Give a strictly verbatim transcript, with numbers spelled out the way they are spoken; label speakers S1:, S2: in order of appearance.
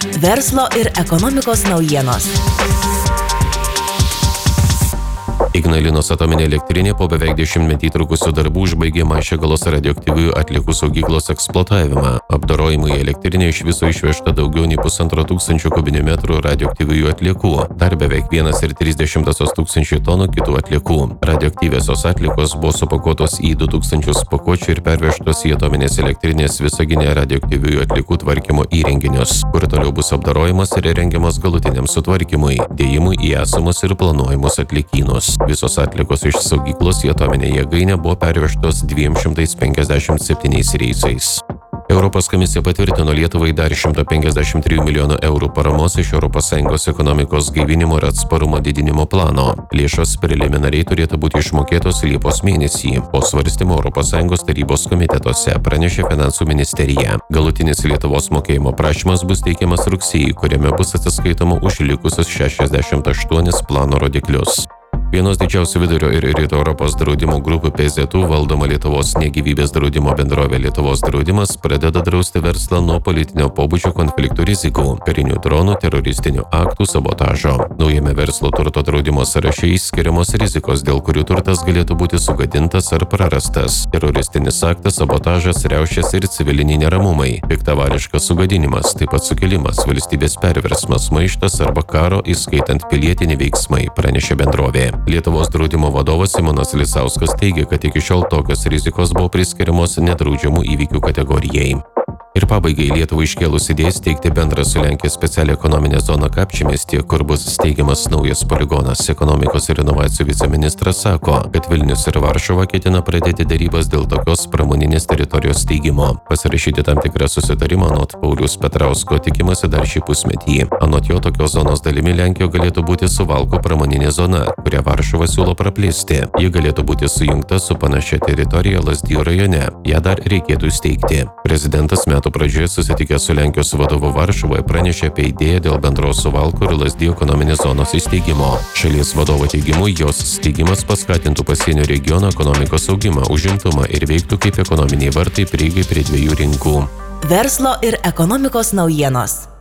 S1: Verslo ir ekonomikos naujienos.
S2: Ignalinos atominė elektrinė po beveik dešimtmetį trukusių darbų užbaigė Maišiagalos radioaktyviųjų atliekų saugyklos eksploatavimą. Apdorojimui į elektrinę iš viso išvežta daugiau nei pusantro tūkstančio kubinių metrų radioaktyviųjų atliekų, dar beveik vienas ir trys dešimtosios tūkstančių tonų kitų atliekų. Radioaktyviosios atliekos buvo supakuotos į du tūkstančius pakuočių ir pervežtos į atominės elektrinės Visagine radioaktyviųjų atliekų tvarkymo įrenginius, kur toliau bus apdorojimas ir rengiamas galutiniam sutvarkymui, dėjimui į esamus ir planuojamus atliekynus. Visos atliekos iš saugyklos į atominę jėgainę buvo pervežtos dviem šimtais penkiasdešimt septyniais reisais. Europos komisija patvirtino Lietuvai dar šimtą penkiasdešimt trijų milijonų eurų paramos iš Europos Sąjungos ekonomikos gaivinimo ir atsparumo didinimo plano. Lėšos preliminariai turėtų būti išmokėtos Liepos mėnesį, po svarstymo Europos Sąjungos tarybos komitetuose, pranešė Finansų ministerija. Galutinis Lietuvos mokėjimo prašymas bus teikiamas rugsėjį, kuriame bus atsiskaitoma už likusius šešiasdešimt aštuonis plano rodiklius. Vienos didžiausių vidurio ir rytų Europos draudimo grupių P Z U valdoma Lietuvos negyvybės draudimo bendrovė Lietuvos draudimas pradeda drausti verslą nuo politinio pobūdžio konfliktų rizikų, karinių dronų, teroristinių aktų, sabotažo. Naujame verslo turto draudimo sąraše išskiriamos rizikos, dėl kurių turtas galėtų būti sugadintas ar prarastas. Teroristinis aktas, sabotažas, riaušės ir civiliniai neramumai, piktavališkas sugadinimas, taip pat sukilimas, valstybės perversmas, maištas arba karo, įskaitant pilietinį veiksmai, pranešė bendrovė. Lietuvos draudimo vadovas Simonas Lisauskas teigia, kad iki šiol tokios rizikos buvo priskiriamos nedraudžiamų įvykių kategorijai. Ir pabaigai Lietuvai iškėlus idėją steigti bendrą su Lenkija specialią ekonominę zoną Kapčiamiestyje, kur bus steigiamas naujas poligonas. Ekonomikos ir inovacijų viceministras sako, kad Vilnius ir Varšuva ketina pradėti derybas dėl tokios pramoninės teritorijos steigimo. Pasirašyti tam tikrą susitarimą anot Pauliaus Petrausko tikimasi dar šį pusmetį. Anot jo, tokios zonos dalimi Lenkijoje galėtų būti Suvalkų pramoninė zona, kurią Varšuva siūlo praplėsti. Ji galėtų būti sujungta su panašia teritorija Lazdijų rajone. Ją dar reikėtų steigti. Prezidentas metų pradžioje susitikęs su Lenkijos vadovu Varšuvoje pranešė apie idėją dėl bendros Suvalkų ir Lazdijų ekonominės zonos įsteigimo. Šalies vadovo teigimu, jos steigimas paskatintų pasienio regiono ekonomikos augimą, užimtumą ir veiktų kaip ekonominiai vartai prieigai prie dviejų rinkų.
S1: Verslo ir ekonomikos naujienos.